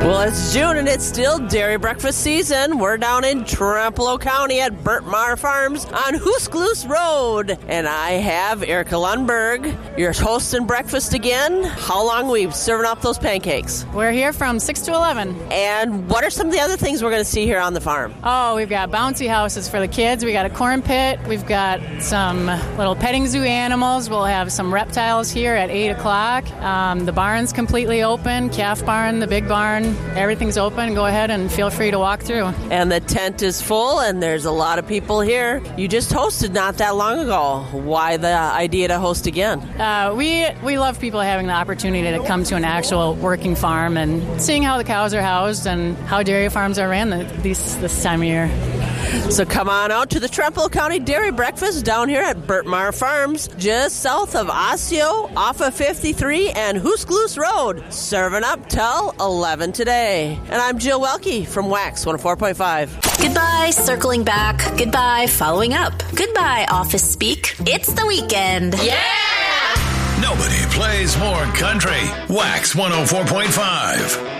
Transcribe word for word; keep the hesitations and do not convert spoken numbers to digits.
Well, it's June and it's still dairy breakfast season. We're down in Trempealeau County at Bertmar Farms on Hoosgloos Road. And I have Erica Lundberg, your hosting breakfast again. How long are we serving up those pancakes? We're here from six to eleven. And what are some of the other things we're going to see here on the farm? Oh, we've got bouncy houses for the kids. We got a corn pit. We've got some little petting zoo animals. We'll have some reptiles here at eight o'clock. Um, the barn's completely open. Calf barn, the big barn. Everything's open. Go ahead and feel free to walk through. And the tent is full, and there's a lot of people here. You just hosted not that long ago. Why the idea to host again? Uh, we we love people having the opportunity to come to an actual working farm and seeing how the cows are housed and how dairy farms are ran this, this time of year. So come on out to the Trempealeau County Dairy Breakfast down here at Bertmar Farms, just south of Osseo, off of fifty-three and Hoosgloos Road. Serving up till eleven today. And I'm Jill Welke from Wax one oh four point five. Goodbye, circling back. Goodbye, following up. Goodbye, office speak. It's the weekend. Yeah! Nobody plays more country. Wax one oh four point five.